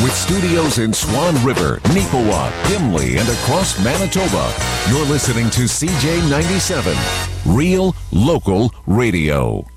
With studios in Swan River, Neepawa, Gimli, and across Manitoba, you're listening to CJ97, Real Local Radio.